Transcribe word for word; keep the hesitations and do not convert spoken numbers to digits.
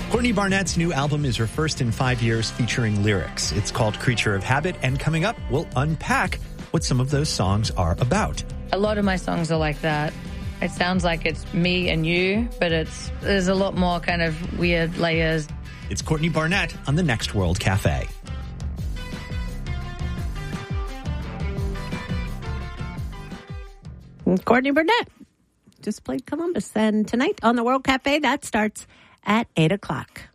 Courtney Barnett's new album is her first in five years featuring lyrics. It's called Creature of Habit, and coming up, we'll unpack what some of those songs are about. A lot of my songs are like that. It sounds like it's me and you, but it's there's a lot more kind of weird layers. It's Courtney Barnett on the Next World Cafe. Courtney Barnett just played Columbus. And tonight on the World Cafe, that starts at eight o'clock.